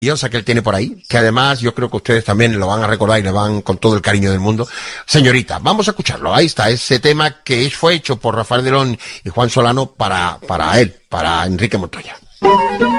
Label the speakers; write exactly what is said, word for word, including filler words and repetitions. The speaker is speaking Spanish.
Speaker 1: que él tiene por ahí, que además yo creo que ustedes también lo van a recordar y le van con todo el cariño del mundo. Señorita, vamos a escucharlo. Ahí está, ese tema que fue hecho por Rafael de León y Juan Solano para, para él, para Enrique Montoya.